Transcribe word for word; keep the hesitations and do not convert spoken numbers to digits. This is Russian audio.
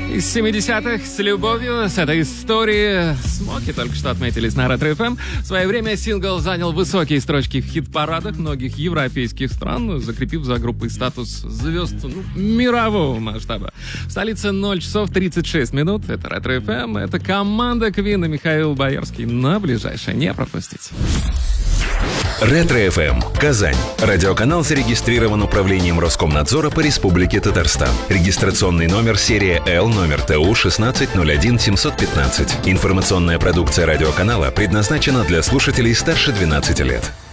Из семидесятых с любовью, с этой истории. Смоки только что отметились на Ретро эф эм. В свое время сингл занял высокие строчки в хит-парадах многих европейских стран, закрепив за группой статус звезд ну, мирового масштаба. В столице ноль часов тридцать шесть минут. Это Ретро эф эм, это команда Квин и Михаил Боярский. На ближайшее не пропустите. Ретро эф эм. Казань. Радиоканал зарегистрирован управлением Роскомнадзора по Республике Татарстан. Регистрационный номер серия Л, номер Т У шестнадцать ноль один семьсот пятнадцать. Информационная продукция радиоканала предназначена для слушателей старше двенадцати лет.